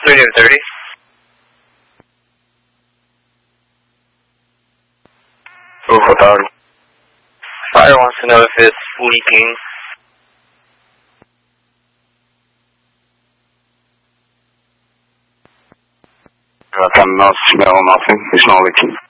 30. Roof authority. Fire wants to know if it's leaking. I cannot smell nothing. It's not leaking.